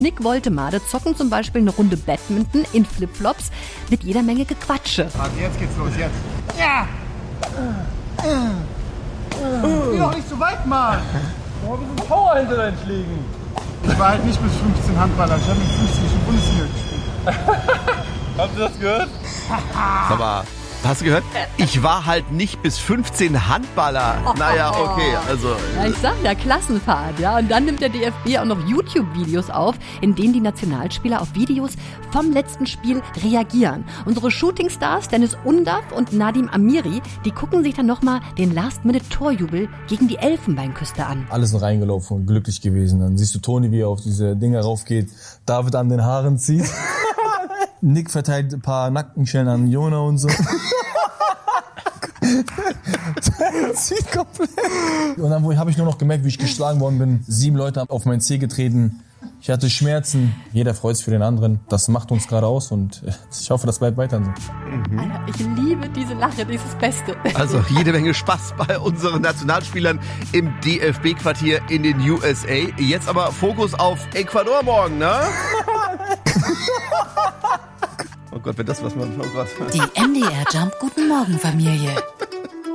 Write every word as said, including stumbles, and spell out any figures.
Nick Woltemade zocken zum Beispiel eine Runde Badminton in Flipflops mit jeder Menge Gequatsche. Also jetzt geht's los, jetzt. Ja! Geh doch nicht so weit, Mann! Oh, wir sind Power hinter deinen Schlägen. Ich war halt nicht bis fünfzehn Handballer, ich habe mit fünfzehn in Bundesliga gespielt. Habt ihr das gehört? Sag mal, hast du gehört? Ich war halt nicht bis fünfzehn Handballer. Naja, okay, also... Ja, ich sag ja, Klassenfahrt, ja. Und dann nimmt der D F B auch noch YouTube-Videos auf, in denen die Nationalspieler auf Videos vom letzten Spiel reagieren. Unsere Shootingstars Dennis Undav und Nadim Amiri, die gucken sich dann nochmal den Last-Minute-Torjubel gegen die Elfenbeinküste an. Alle sind reingelaufen und glücklich gewesen. Dann siehst du Toni, wie er auf diese Dinger raufgeht, David an den Haaren zieht. Nick verteilt ein paar Nackenschellen an Jona und so. Zieht komplett. Und dann habe ich nur noch gemerkt, wie ich geschlagen worden bin. Sieben Leute haben auf meinen Zeh getreten. Ich hatte Schmerzen. Jeder freut sich für den anderen. Das macht uns gerade aus und ich hoffe, das bleibt weiterhin so. Mhm. Alter, ich liebe diese Lache, die ist das Beste. Also jede Menge Spaß bei unseren Nationalspielern im D F B-Quartier in den U S A. Jetzt aber Fokus auf Ecuador morgen, ne? Oh Gott, wenn das was man... Oh Gott. Die M D R Jump Guten Morgen Familie.